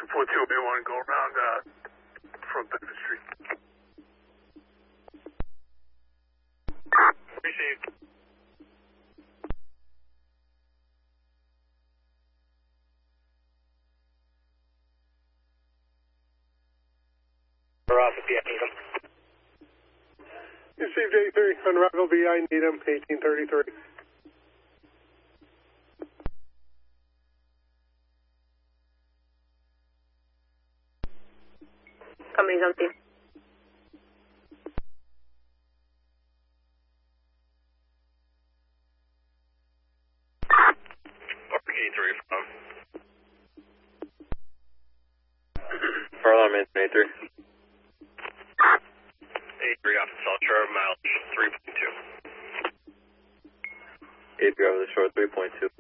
may want to go around from Bedford Street. Received. Velocity, I need him. Received 83, Unravel VI, Needham, 1833. Company's empty. 83 from. Fire alarm in 83. 83 off the South Shore, mileage 3.2. 83 over the shore, 3.2.